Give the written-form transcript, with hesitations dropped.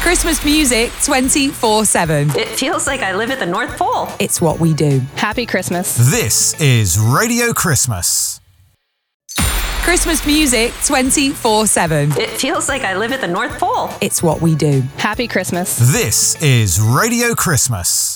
Christmas music 24/7. It feels like I live at the North Pole. It's what we do. Happy Christmas. This is Radio Christmas. Christmas music 24/7. It feels like I live at the North Pole. It's what we do. Happy Christmas. This is Radio Christmas.